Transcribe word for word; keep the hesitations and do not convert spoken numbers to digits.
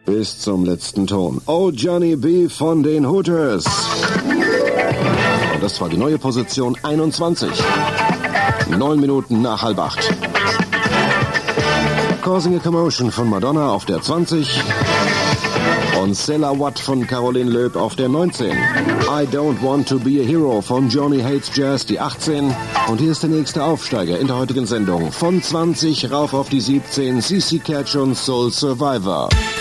Bis zum letzten Ton. Oh Johnny B. von den Hooters. Und das war die neue Position einundzwanzig. Neun Minuten nach halb acht. Causing a Commotion von Madonna auf der zwanzig. Und Cilla Watt von Caroline Loeb auf der neunzehn. I Don't Want to Be a Hero von Johnny Hates Jazz, die achtzehn. Und hier ist der nächste Aufsteiger in der heutigen Sendung. Von zwanzig rauf auf die siebzehn, C C Catch und Soul Survivor.